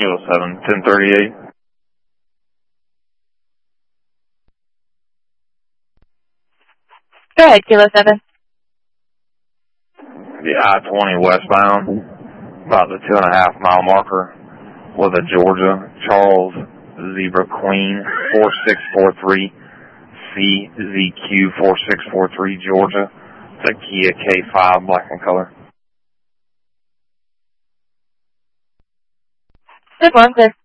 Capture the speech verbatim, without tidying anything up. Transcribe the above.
Kilo seven, ten thirty-eight. Go ahead, Kilo seven. The I twenty westbound, about the two and a half mile marker, with a Georgia, Charles Zebra Queen, four six four three, C Z Q four six four three, Georgia. It's a Kia K five, black in color. Good one, sir.